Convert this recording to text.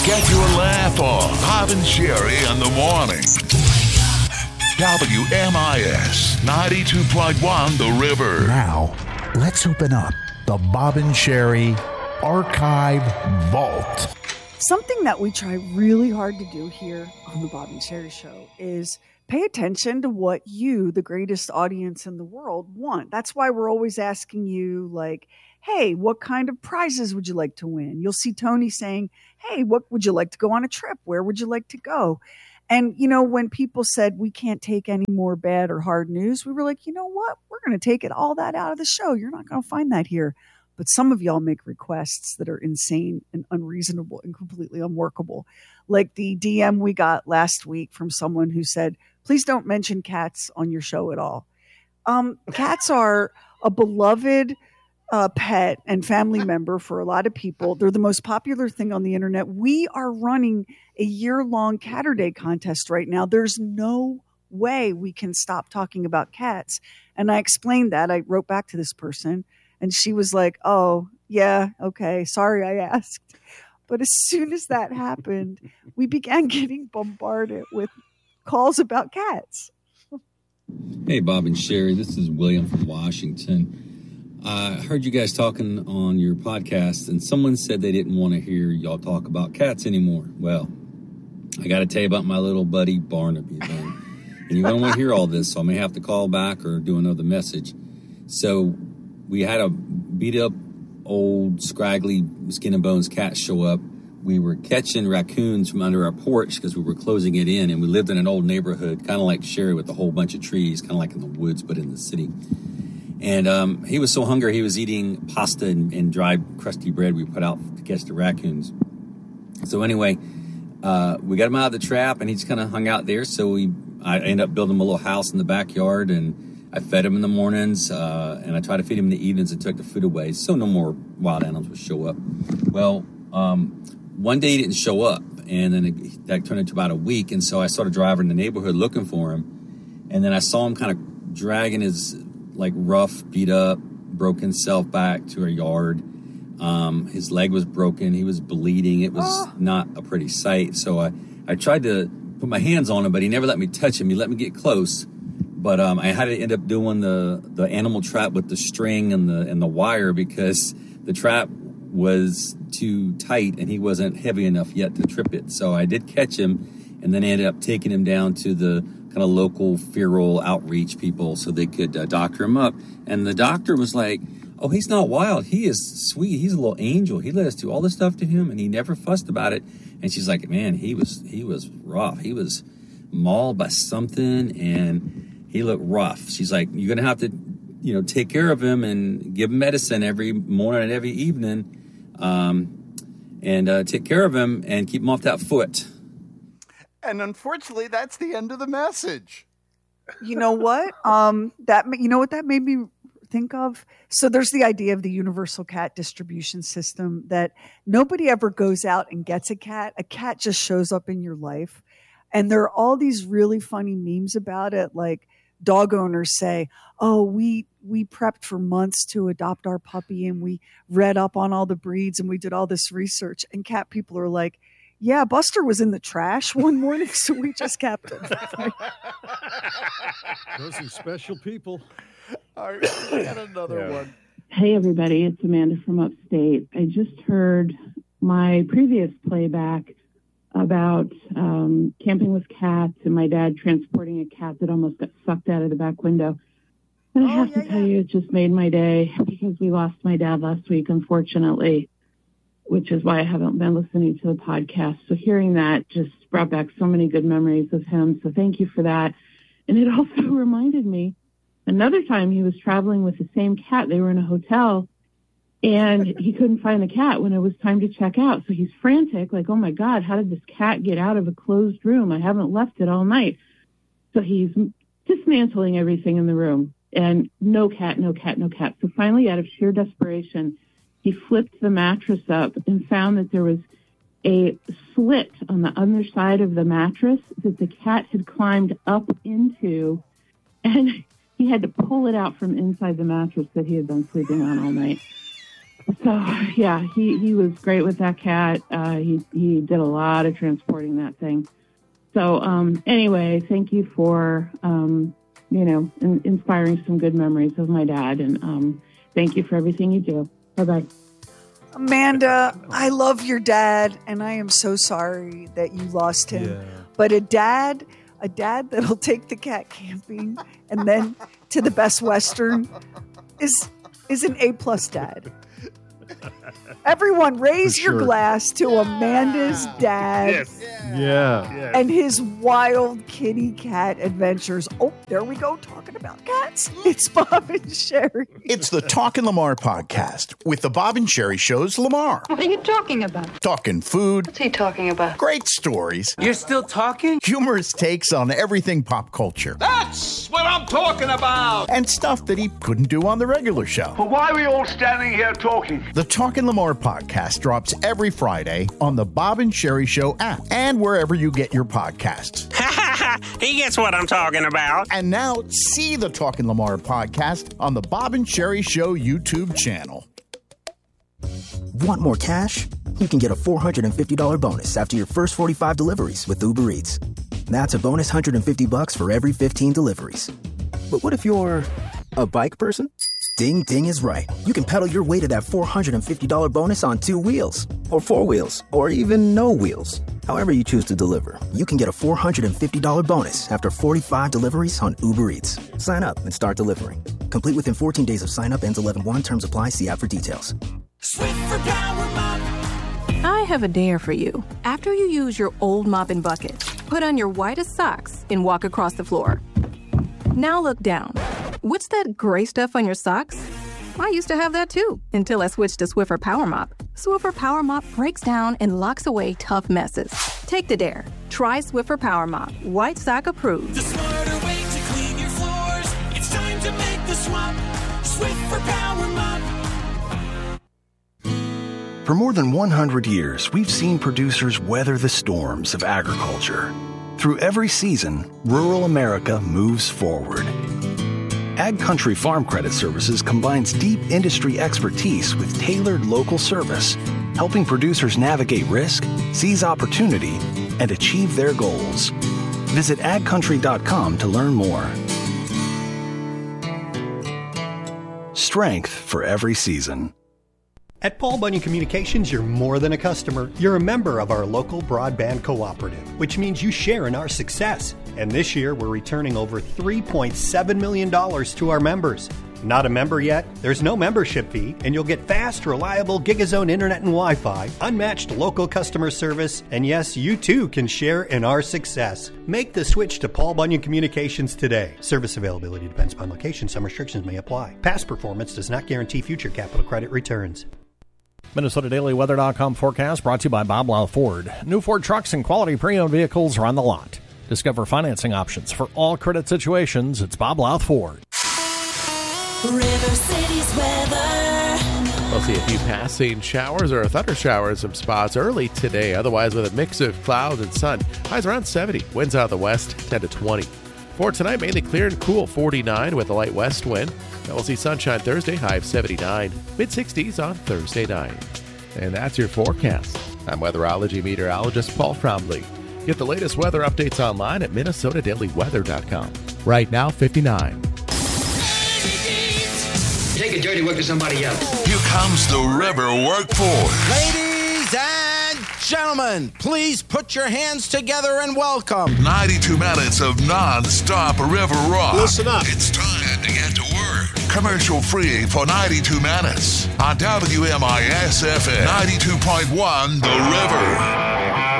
Get your laugh on. Bob and Sherry in the morning. WMIS 92.1 The River. Now, let's open up the Bob and Sherry Archive Vault. Something that we try really hard to do here on the Bob and Sherry Show is pay attention to what you, the greatest audience in the world, want. That's why we're always asking you, like, hey, what kind of prizes would you like to win? You'll see Tony saying, hey, what would you like to go on a trip? Where would you like to go? And, you know, when people said we can't take any more bad or hard news, we were like, you know what? We're going to take all that out of the show. You're not going to find that here. But some of y'all make requests that are insane and unreasonable and completely unworkable. Like the DM we got last week from someone who said, please don't mention cats on your show at all. Cats are a beloved pet and family member for a lot of people. They're the most popular thing on the internet. We are running a year-long Catterday contest right now. There's no way we can stop talking about cats. And I explained that. I wrote back to this person and she was like, oh, yeah, okay, sorry I asked. But as soon as that happened, we began getting bombarded with calls about cats. Hey, Bob and Sherry, this is William from Washington. I heard you guys talking on your podcast, and someone said they didn't want to hear y'all talk about cats anymore. Well, I got to tell you about my little buddy Barnaby, man. And you don't want to hear all this, so I may have to call back or do another message. So we had a beat-up, old, scraggly, skin and bones cat show up. We were catching raccoons from under our porch because we were closing it in, and we lived in an old neighborhood, kind of like Sherry, with a whole bunch of trees, kind of like in the woods, but in the city. And he was so hungry, he was eating pasta and dry, crusty bread we put out to catch the raccoons. So anyway, we got him out of the trap, and he just kind of hung out there. So I ended up building him a little house in the backyard, and I fed him in the mornings, and I tried to feed him in the evenings and took the food away so no more wild animals would show up. Well, one day he didn't show up, and then that turned into about a week, and so I started driving the neighborhood looking for him, and then I saw him kind of dragging his rough, beat up, broken self back to our yard. His leg was broken. He was bleeding. It was not a pretty sight. So I tried to put my hands on him, but he never let me touch him. He let me get close. But I had to end up doing the animal trap with the string and the wire because the trap was too tight and he wasn't heavy enough yet to trip it. So I did catch him and then ended up taking him down to the kind of local feral outreach people so they could doctor him up. And the doctor was like, oh, he's not wild. He is sweet. He's a little angel. He let us do all this stuff to him and he never fussed about it. And she's like, man, he was rough. He was mauled by something and he looked rough. She's like, you're going to have to, take care of him and give him medicine every morning and every evening and take care of him and keep him off that foot. And unfortunately, that's the end of the message. You know what? That made me think of? So there's the idea of the universal cat distribution system that nobody ever goes out and gets a cat. A cat just shows up in your life. And there are all these really funny memes about it. Like dog owners say, oh, we prepped for months to adopt our puppy and we read up on all the breeds and we did all this research. And cat people are like, yeah, Buster was in the trash one morning, so we just kept him. Those are special people. All right, we got another one. Hey, everybody. It's Amanda from upstate. I just heard my previous playback about camping with cats and my dad transporting a cat that almost got sucked out of the back window. And I have to tell you, it just made my day because we lost my dad last week, unfortunately, which is why I haven't been listening to the podcast. So hearing that just brought back so many good memories of him. So thank you for that. And it also reminded me another time he was traveling with the same cat. They were in a hotel and he couldn't find the cat when it was time to check out. So he's frantic, like, oh my God, how did this cat get out of a closed room? I haven't left it all night. So he's dismantling everything in the room and no cat, no cat, no cat. So finally, out of sheer desperation, he flipped the mattress up and found that there was a slit on the underside of the mattress that the cat had climbed up into, and he had to pull it out from inside the mattress that he had been sleeping on all night. So, yeah, he was great with that cat. He did a lot of transporting that thing. So, anyway, thank you for, inspiring some good memories of my dad. And thank you for everything you do. Bye-bye. Amanda, I love your dad, and I am so sorry that you lost him. Yeah. But a dad that'll take the cat camping and then to the Best Western is an A+ dad. Everyone raise your glass to Amanda's dad. Yes. Yeah. And his wild kitty cat adventures. Oh, there we go, talking about cats. It's Bob and Sherry. It's the Talkin' Lamar podcast with the Bob and Sherry Show's Lamar. What are you talking about? Talking food. What's he talking about? Great stories. You're still talking? Humorous takes on everything pop culture. That's what I'm talking about. And stuff that he couldn't do on the regular show. But why are we all standing here talking? The Talkin' Lamar podcast drops every Friday on the Bob and Sherry Show app and wherever you get your podcasts. He gets what I'm talking about. And now see the Talkin' Lamar podcast on the Bob and Sherry Show YouTube channel. Want more cash? You can get a $450 bonus after your first 45 deliveries with Uber Eats. That's a bonus $150 for every 15 deliveries. But what if you're a bike person? Ding, ding is right. You can pedal your way to that $450 bonus on 2 wheels, or 4 wheels, or even no wheels. However you choose to deliver, you can get a $450 bonus after 45 deliveries on Uber Eats. Sign up and start delivering. Complete within 14 days of sign up. Ends 11/1. Terms apply. See app for details. Swiffer Power Mop. I have a dare for you. After you use your old mop and bucket, put on your whitest socks and walk across the floor. Now look down. What's that gray stuff on your socks? I used to have that too, until I switched to Swiffer Power Mop. Swiffer Power Mop breaks down and locks away tough messes. Take the dare. Try Swiffer Power Mop. White sock approved. The smarter way to clean your floors. It's time to make the swap. Swiffer Power Mop. For more than 100 years, we've seen producers weather the storms of agriculture. Through every season, rural America moves forward. Ag Country Farm Credit Services combines deep industry expertise with tailored local service, helping producers navigate risk, seize opportunity, and achieve their goals. Visit agcountry.com to learn more. Strength for every season. At Paul Bunyan Communications, you're more than a customer. You're a member of our local broadband cooperative, which means you share in our success. And this year, we're returning over $3.7 million to our members. Not a member yet? There's no membership fee, and you'll get fast, reliable GigaZone internet and Wi-Fi, unmatched local customer service, and yes, you too can share in our success. Make the switch to Paul Bunyan Communications today. Service availability depends upon location. Some restrictions may apply. Past performance does not guarantee future capital credit returns. MinnesotaDailyWeather.com forecast brought to you by Bob Lau Ford. New Ford trucks and quality pre-owned vehicles are on the lot. Discover financing options for all credit situations. It's Bob Lau Ford. River City's weather. We'll see a few passing showers or a thunder shower in some spots early today. Otherwise, with a mix of clouds and sun. Highs around 70. Winds out of the west, 10 to 20. For tonight, mainly clear and cool, 49 with a light west wind. Now we'll see sunshine Thursday, high of 79. Mid-60s on Thursday night. And that's your forecast. I'm weatherology meteorologist Paul Trombley. Get the latest weather updates online at MinnesotaDailyWeather.com. Right now, 59. Take a dirty work to somebody else. Here comes the River Workforce. Ladies and gentlemen, please put your hands together and welcome 92 minutes of non-stop river rock. Listen up. It's time to get to work. Commercial free for 92 minutes on WMIS FM 92.1 The River.